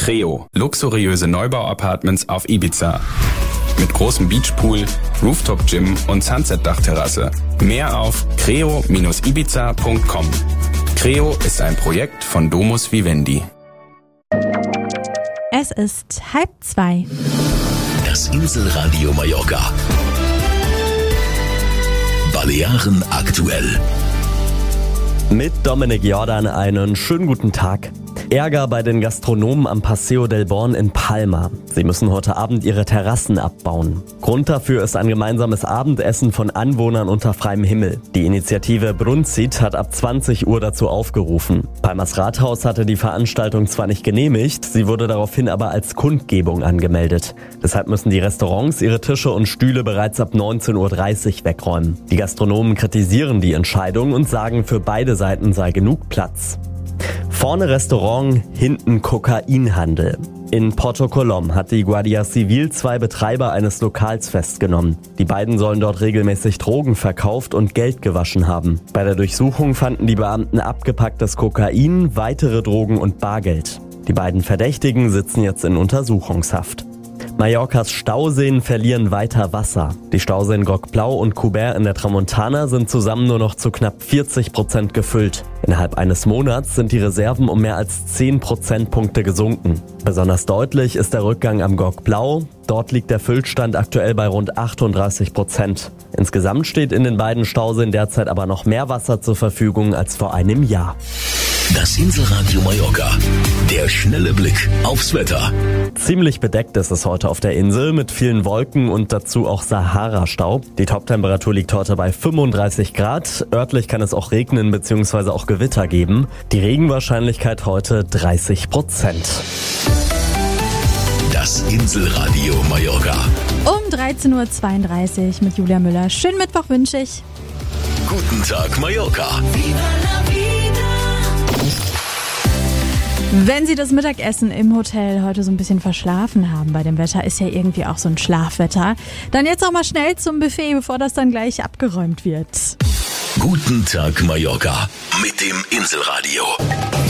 Creo, luxuriöse Neubau-Apartments auf Ibiza. Mit großem Beachpool, Rooftop-Gym und Sunset-Dachterrasse. Mehr auf creo-ibiza.com. Creo ist ein Projekt von Domus Vivendi. Es ist 1:30. Das Inselradio Mallorca. Balearen aktuell. Mit Dominik Jordan einen schönen guten Tag. Ärger bei den Gastronomen am Paseo del Born in Palma. Sie müssen heute Abend ihre Terrassen abbauen. Grund dafür ist ein gemeinsames Abendessen von Anwohnern unter freiem Himmel. Die Initiative Brunzit hat ab 20 Uhr dazu aufgerufen. Palmas Rathaus hatte die Veranstaltung zwar nicht genehmigt, sie wurde daraufhin aber als Kundgebung angemeldet. Deshalb müssen die Restaurants ihre Tische und Stühle bereits ab 19.30 Uhr wegräumen. Die Gastronomen kritisieren die Entscheidung und sagen, für beide Seiten sei genug Platz. Vorne Restaurant, hinten Kokainhandel. In Porto Colom hat die Guardia Civil 2 Betreiber eines Lokals festgenommen. Die beiden sollen dort regelmäßig Drogen verkauft und Geld gewaschen haben. Bei der Durchsuchung fanden die Beamten abgepacktes Kokain, weitere Drogen und Bargeld. Die beiden Verdächtigen sitzen jetzt in Untersuchungshaft. Mallorcas Stauseen verlieren weiter Wasser. Die Stauseen Groc-Blau und Coubert in der Tramontana sind zusammen nur noch zu knapp 40% gefüllt. Innerhalb eines Monats sind die Reserven um mehr als 10 Prozentpunkte gesunken. Besonders deutlich ist der Rückgang am Groc-Blau. Dort liegt der Füllstand aktuell bei rund 38%. Insgesamt steht in den beiden Stauseen derzeit aber noch mehr Wasser zur Verfügung als vor einem Jahr. Das Inselradio Mallorca. Der schnelle Blick aufs Wetter. Ziemlich bedeckt ist es heute auf der Insel mit vielen Wolken und dazu auch Sahara-Staub. Die Toptemperatur liegt heute bei 35 Grad. Örtlich kann es auch regnen bzw. auch Gewitter geben. Die Regenwahrscheinlichkeit heute 30%. Das Inselradio Mallorca. Um 13.32 Uhr mit Julia Müller. Schönen Mittwoch wünsche ich. Guten Tag Mallorca. Wenn Sie das Mittagessen im Hotel heute so ein bisschen verschlafen haben bei dem Wetter, ist ja irgendwie auch so ein Schlafwetter, dann jetzt auch mal schnell zum Buffet, bevor das dann gleich abgeräumt wird. Guten Tag Mallorca mit dem Inselradio.